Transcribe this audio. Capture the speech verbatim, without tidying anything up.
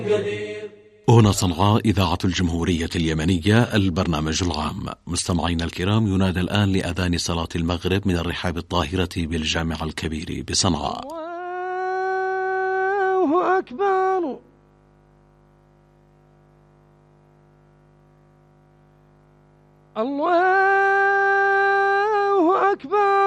هنا صنعاء إذاعة الجمهورية اليمنية، البرنامج العام. مستمعينا الكرام، ينادى الآن لأذان صلاة المغرب من الرحاب الطاهرة بالجامع الكبير بصنعاء. الله أكبر. الله أكبر.